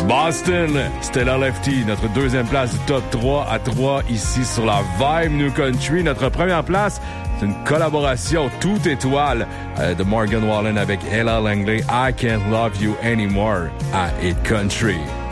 Boston, Stella Lefty, notre deuxième place du top 3 à 3 ici sur la Vibe New Country. Notre première place, c'est une collaboration toute étoile de Morgan Wallen avec Ella Langley, I Can't Love You Anymore à Hit Country.